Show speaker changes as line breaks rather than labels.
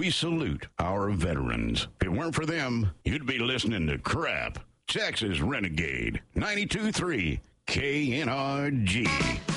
We salute our veterans. If it weren't for them, you'd be listening to crap. Texas Renegade 92.3 KNRG.